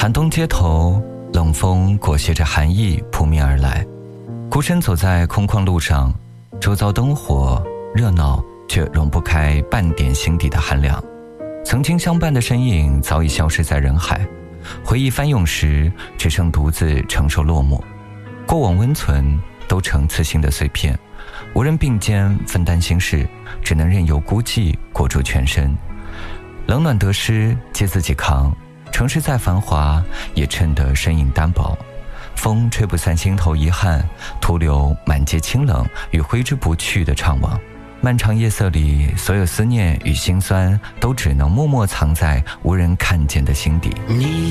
寒冬街头，冷风裹挟着寒意扑面而来。孤身走在空旷路上，周遭灯火热闹，却容不开半点心底的寒凉。曾经相伴的身影早已消失在人海，回忆翻涌时，只剩独自承受落寞。过往温存都成刺心的碎片，无人并肩分担心事，只能任由孤寂裹住全身。冷暖得失皆自己扛，城市再繁华也衬得身影单薄。风吹不散心头遗憾，徒留满街清冷与挥之不去的怅惘。漫长夜色里，所有思念与心酸都只能默默藏在无人看见的心底。